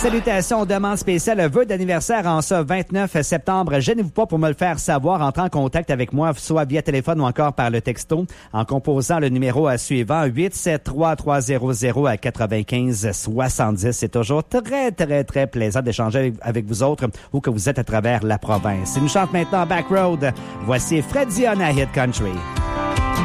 Salutations, demande spéciale, vœux d'anniversaire en ce 29 septembre. Gênez-vous pas pour me le faire savoir. Entrez en contact avec moi, soit via téléphone ou encore par le texto, en composant le numéro suivant, 873-300-95-70. C'est toujours très, très, très plaisant d'échanger avec vous autres où que vous êtes à travers la province. Il nous chante maintenant Back Road. Voici Freddy on a Hit Country.